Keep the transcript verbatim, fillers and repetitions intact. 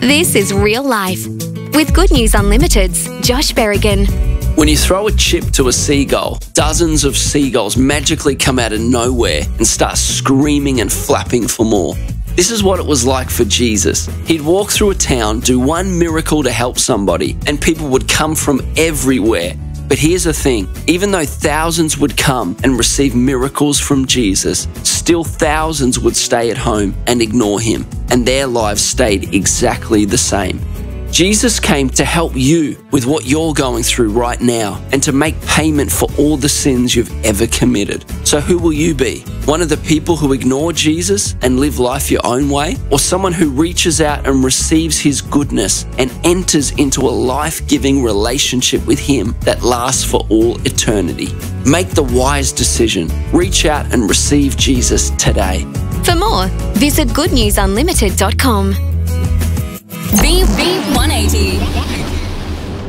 This is real life. With Good News Unlimited's Josh Berrigan. When you throw a chip to a seagull, dozens of seagulls magically come out of nowhere and start screaming and flapping for more. This is what it was like for Jesus. He'd walk through a town, do one miracle to help somebody, and people would come from everywhere. But here's the thing, even though thousands would come and receive miracles from Jesus, still thousands would stay at home and ignore him, and their lives stayed exactly the same. Jesus came to help you with what you're going through right now and to make payment for all the sins you've ever committed. So who will you be? One of the people who ignore Jesus and live life your own way? Or someone who reaches out and receives his goodness and enters into a life-giving relationship with him that lasts for all eternity? Make the wise decision. Reach out and receive Jesus today. For more, visit good news unlimited dot com. B one eighty.